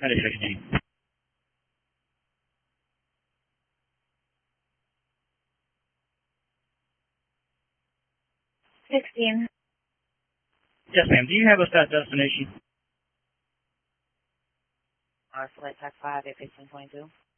That is 16. 16. Yes, ma'am. Do you have a set destination? Select Type 5 at 1522.